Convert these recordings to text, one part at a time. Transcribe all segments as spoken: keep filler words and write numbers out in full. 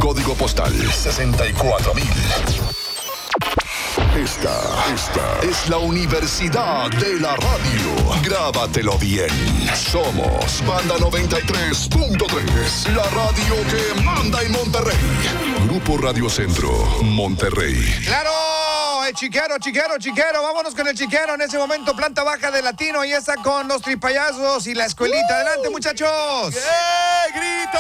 código postal sesenta y cuatro mil. Esta, esta es la Universidad de la Radio. Grábatelo bien. Somos Banda noventa y tres punto tres, la radio que manda en Monterrey. Grupo Radio Centro, Monterrey. ¡Claro! El chiquero, chiquero, chiquero. Vámonos con el chiquero. En ese momento, planta baja de Latino. Y está con los tripayazos y la escuelita. Adelante, muchachos. ¡Eh, grito!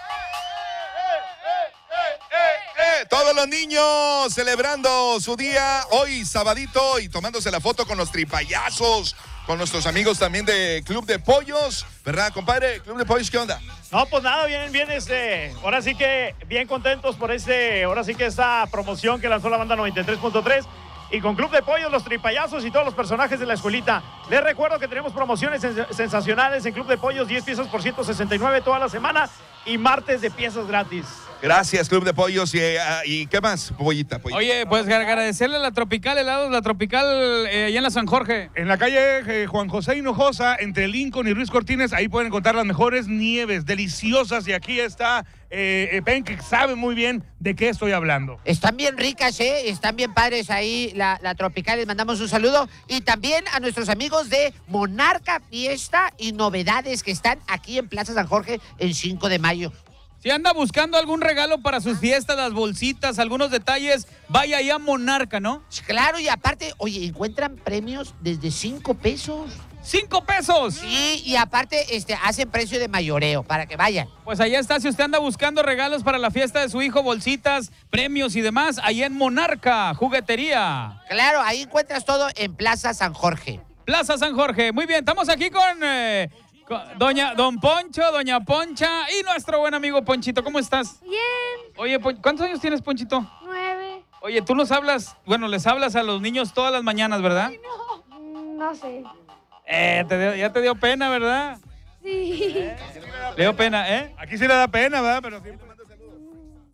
Eh, todos los niños celebrando su día hoy, sabadito, y tomándose la foto con los tripayazos, con nuestros amigos también de Club de Pollos, ¿verdad, compadre? Club de Pollos, ¿qué onda? No, pues nada, bien, bien, este, ahora sí que bien contentos por este, ahora sí que esta promoción que lanzó la banda noventa y tres punto tres y con Club de Pollos, los tripayazos y todos los personajes de la escuelita. Les recuerdo que tenemos promociones sens- sensacionales en Club de Pollos, diez piezas por ciento sesenta y nueve toda la semana y martes de piezas gratis. Gracias, Club de Pollos. ¿Y, uh, ¿y qué más, pollita, pollita? Oye, pues agradecerle a la Tropical Helados, la Tropical eh, allá en la San Jorge. En la calle eh, Juan José Hinojosa, entre Lincoln y Ruiz Cortines, ahí pueden encontrar las mejores nieves, deliciosas. Y aquí está eh, eh, Pen, que sabe muy bien de qué estoy hablando. Están bien ricas, ¿eh? Están bien padres ahí, la, la Tropical. Les mandamos un saludo. Y también a nuestros amigos de Monarca Fiesta y Novedades, que están aquí en Plaza San Jorge el cinco de mayo. Si anda buscando algún regalo para sus fiestas, las bolsitas, algunos detalles, vaya ahí a Monarca, ¿no? Claro, y aparte, oye, encuentran premios desde cinco pesos. ¡Cinco pesos! Sí, y aparte, este, hacen precio de mayoreo, para que vayan. Pues allá está, si usted anda buscando regalos para la fiesta de su hijo, bolsitas, premios y demás, allá en Monarca, juguetería. Claro, ahí encuentras todo en Plaza San Jorge. Plaza San Jorge, muy bien, estamos aquí con... Eh, Doña, don Poncho, doña Poncha y nuestro buen amigo Ponchito. ¿Cómo estás? Bien. Oye, ¿cuántos años tienes, Ponchito? Nueve. Oye, tú nos hablas, bueno, les hablas a los niños todas las mañanas, ¿verdad? Ay, no. No sé. Eh, te dio, ya te dio pena, ¿verdad? Sí. ¿Eh? Le dio pena, ¿eh? Aquí sí le da pena, ¿verdad? Pero siempre manda saludos.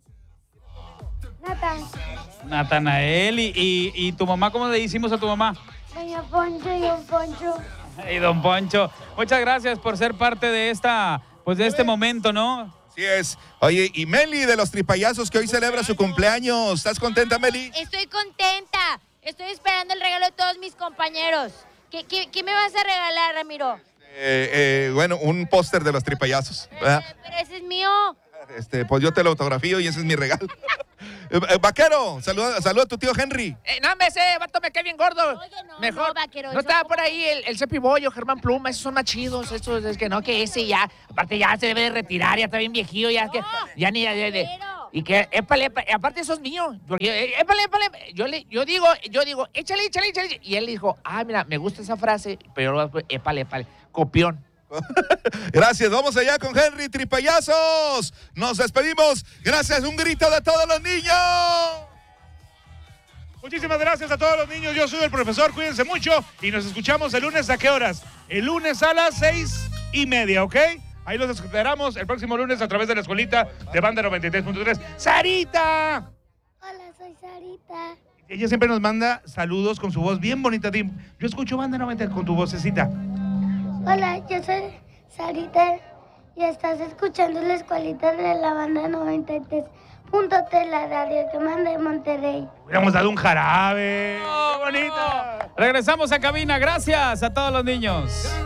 Natán. Natanael, y, y, y tu mamá, ¿cómo le hicimos a tu mamá? Doña Poncho y don Poncho. Y don Poncho, muchas gracias por ser parte de esta, pues de este momento, ¿no? Así es. Oye, y Meli de los tripayazos que hoy celebra su cumpleaños. ¿Estás contenta, Meli? Estoy contenta. Estoy esperando el regalo de todos mis compañeros. ¿Qué, qué, qué me vas a regalar, Ramiro? Eh, eh, bueno, un póster de los tripayazos, ¿verdad? Pero, pero ese es mío. Este, pues yo te lo autografío y ese es mi regalo. Eh, eh, vaquero, saluda, saluda a tu tío Henry. Eh, no, me ese vato me cae bien gordo. Oye, no, Mejor. no, vaquero. No eso estaba como- por ahí el, el Cepi Bollo, Germán Pluma, esos son más chidos. Esos es que no, que ese ya. Aparte, ya se debe de retirar, ya está bien viejillo, ya es que. Ya ni. Ya, ya- ya- Pero- y que, épale, épale, aparte, eso es mío. Porque, eh, épale, épale. Yo, le, yo digo, yo digo, échale, échale, échale. Y él dijo, ah, mira, me gusta esa frase, pero luego, épale, épale. Copión. Gracias, vamos allá con Henry Tripayazos. Nos despedimos. Gracias, un grito de todos los niños. Muchísimas gracias a todos los niños. Yo soy el profesor. Cuídense mucho. Y nos escuchamos el lunes. ¿A qué horas? El lunes a las seis y media, ¿ok? Ahí los esperamos el próximo lunes a través de la escuelita de Banda noventa y tres punto tres. ¡Sarita! Hola, soy Sarita. Ella siempre nos manda saludos con su voz bien bonita. Yo escucho Banda noventa con tu vocecita. Hola, yo soy Sarita y estás escuchando la escuelita de la banda noventa y tres punto tres, la radio que manda de Monterrey. Hubiéramos dado un jarabe. ¡Qué bonito! Regresamos a cabina, gracias a todos los niños.